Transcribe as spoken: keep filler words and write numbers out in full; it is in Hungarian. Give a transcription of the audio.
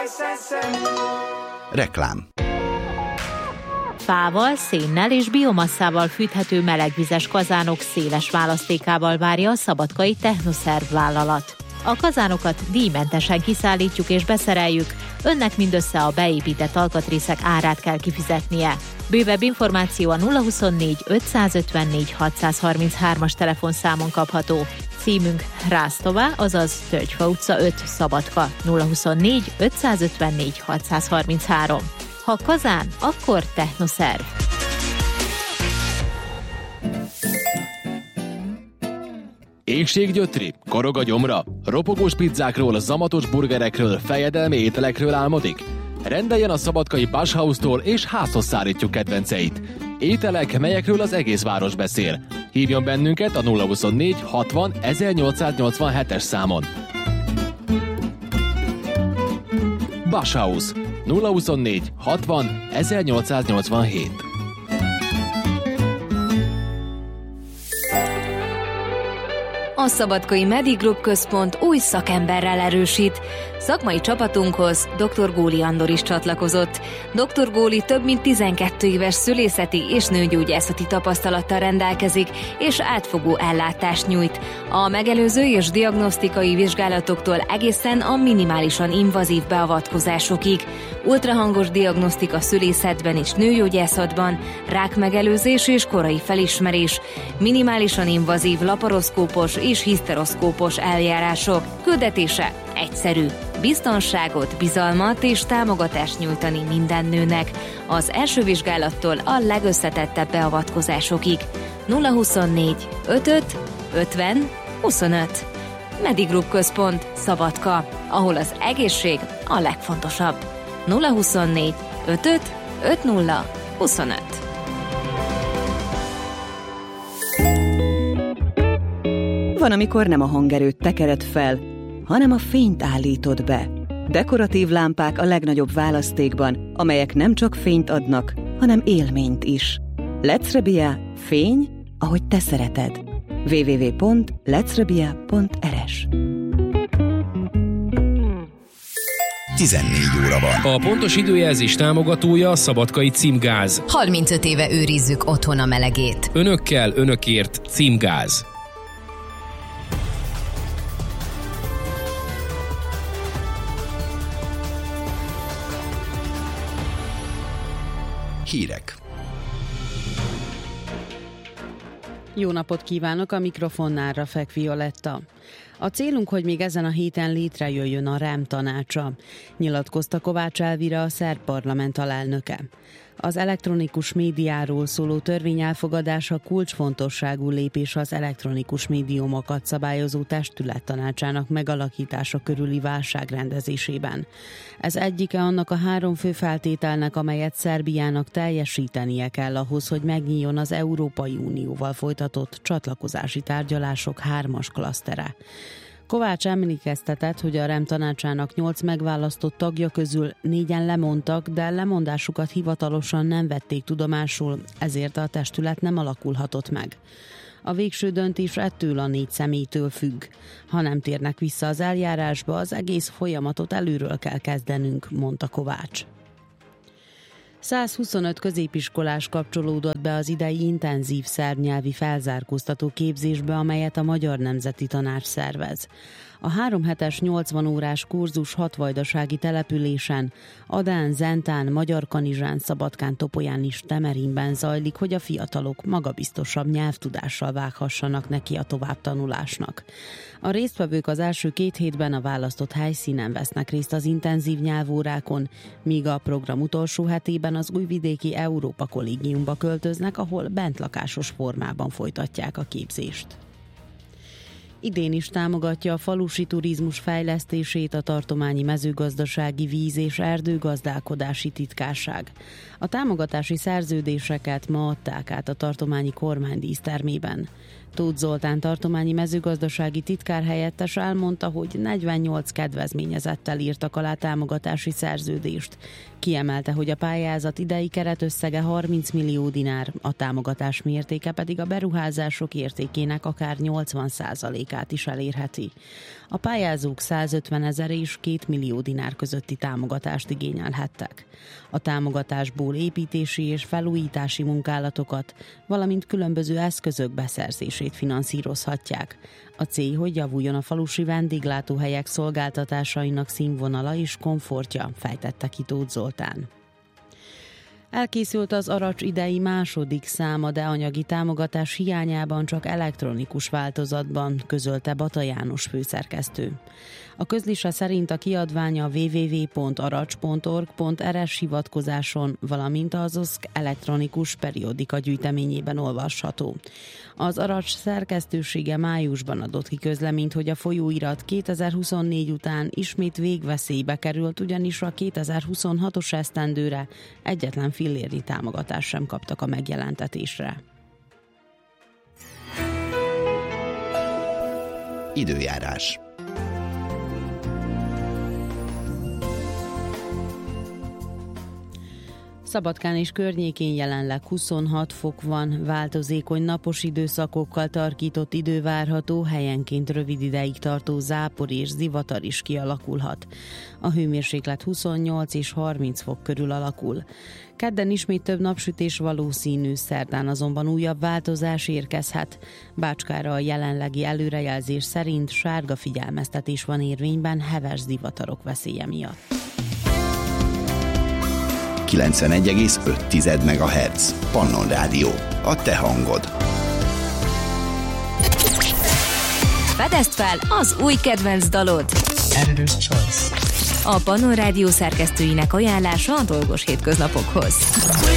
Reklám. Fával, szénnel és biomasszával fűthető melegvizes kazánok széles választékával várja a szabadkai Technoszerv vállalat. A kazánokat díjmentesen kiszállítjuk és beszereljük, önnek mindössze a beépített alkatrészek árát kell kifizetnie. Bővebb információ a nulla huszonnégy ötszázötvennégy hatszázharminchárom-as telefonszámon kapható. Címünk Rásztová, azaz Tölgyfa utca öt, Szabadka, nulla huszonnégy ötszázötvennégy hatszázharminchárom. Ha kazán, akkor Technoszerv. Éhséggyötri, korog a gyomra, ropogós pizzákról, zamatos burgerekről, fejedelmi ételekről álmodik? Rendeljen a szabadkai Bauhaustól és házhoz szállítjuk kedvenceit. Ételek, melyekről az egész város beszél. Hívjon bennünket a nulla huszonnégy hatvan ezernyolcszáznyolcvanhetes számon. Bauhaus nulla huszonnégy hatvan ezernyolcszáznyolcvanhét. A Szabadkai Medigroup Központ új szakemberrel erősít. Szakmai csapatunkhoz dr. Góli Andor is csatlakozott. dr. Góli több mint tizenkét éves szülészeti és nőgyógyászati tapasztalattal rendelkezik, és átfogó ellátást nyújt. A megelőző és diagnosztikai vizsgálatoktól egészen a minimálisan invazív beavatkozásokig. Ultrahangos diagnosztika szülészetben és nőgyógyászatban, rákmegelőzés és korai felismerés, minimálisan invazív laparoszkópos és hiszteroszkópos eljárások. Küldetése egyszerű. Biztonságot, bizalmat és támogatást nyújtani minden nőnek. Az első vizsgálattól a legösszetettebb beavatkozásokig. nulla huszonnégy ötöt ötven huszonöt. Medigroup Központ, Szabadka, ahol az egészség a legfontosabb. nulla huszonnégy ötöt ötven huszonöt. Van, amikor nem a hangerőt tekered fel, hanem a fényt állítod be. Dekoratív lámpák a legnagyobb választékban, amelyek nem csak fényt adnak, hanem élményt is. Lecrebia, fény, ahogy te szereted. double-u double-u double-u pont lecrebia pont er es. tizennégy óra van. A pontos időjelzés támogatója a Szabadkai Címgáz. harmincöt éve őrizzük otthon a melegét. Önökkel, önökért Címgáz. Hírek. Jó napot kívánok, a mikrofonnál Rafek Violetta. A célunk, hogy még ezen a héten létrejöjjön a rám tanácsa, nyilatkozta Kovács Elvira, a szerb parlament alelnöke. Az elektronikus médiáról szóló törvény elfogadása kulcsfontosságú lépés az elektronikus médiumokat szabályozó testület tanácsának megalakítása körüli válság rendezésében. Ez egyike annak a három fő feltételnek, amelyet Szerbiának teljesítenie kell ahhoz, hogy megnyíljon az Európai Unióval folytatott csatlakozási tárgyalások hármas klasztere. Kovács emlékeztetett, hogy a rám tanácsának nyolc megválasztott tagja közül négyen lemondtak, de lemondásukat hivatalosan nem vették tudomásul, ezért a testület nem alakulhatott meg. A végső döntés ettől a négy személytől függ. Ha nem térnek vissza az eljárásba, az egész folyamatot előről kell kezdenünk, mondta Kovács. százhuszonöt középiskolás kapcsolódott be az idei intenzív szerb nyelvi felzárkóztató képzésbe, amelyet a Magyar Nemzeti Tanács szervez. A három hetes nyolcvan órás kurzus hat vajdasági településen, Adán, Zentán, Magyarkanizsán, Szabadkán, Topolyán és Temerinben zajlik, hogy a fiatalok magabiztosabb nyelvtudással vághassanak neki a továbbtanulásnak. A résztvevők az első két hétben a választott helyszínen vesznek részt az intenzív nyelvórákon, míg a program utolsó hetében az újvidéki Európa Kollégiumba költöznek, ahol bentlakásos formában folytatják a képzést. Idén is támogatja a falusi turizmus fejlesztését a tartományi mezőgazdasági víz- és erdőgazdálkodási titkárság. A támogatási szerződéseket ma adták át a tartományi kormány dísztermében. Tóth Zoltán tartományi mezőgazdasági titkárhelyettes elmondta, hogy negyvennyolc kedvezményezettel írtak alá támogatási szerződést. Kiemelte, hogy a pályázat idei keretösszege harminc millió dinár, a támogatás mértéke pedig a beruházások értékének akár nyolcvan százalékát is elérheti. A pályázók százötvenezer és két millió dinár közötti támogatást igényelhettek. A támogatásból építési és felújítási munkálatokat, valamint különböző eszközök beszerzését finanszírozhatják. A cél, hogy javuljon a falusi vendéglátóhelyek szolgáltatásainak színvonala és komfortja, fejtette ki Tóth Zoltán. Elkészült az Aracs idei második száma, de anyagi támogatás hiányában csak elektronikus változatban, közölte Bata János főszerkesztő. A közlise szerint a kiadvány a double-u double-u double-u pont aracs pont org pont er es hivatkozáson, valamint az o es zé elektronikus periódika gyűjteményében olvasható. Az Aracs szerkesztősége májusban adott ki közleményt, hogy a folyóirat kétezer-huszonnégy után ismét végveszélybe került, ugyanis a kétezer-huszonhatos esztendőre egyetlen fillérnyi támogatást sem kaptak a megjelentetésre. Időjárás. Szabadkán és környékén jelenleg huszonhat fok van, változékony napos időszakokkal tarkított idő várható, helyenként rövid ideig tartó zápor és zivatar is kialakulhat. A hőmérséklet huszonnyolc és harminc fok körül alakul. Kedden ismét több napsütés valószínű, szerdán azonban újabb változás érkezhet. Bácskára a jelenlegi előrejelzés szerint sárga figyelmeztetés van érvényben heves zivatarok veszélye miatt. kilencvenegy egész öt megahertz. Pannon Rádió. A te hangod. Fedezd fel az új kedvenc dalod! Editor's Choice. A Pannon Rádió szerkesztőinek ajánlása a dolgos hétköznapokhoz.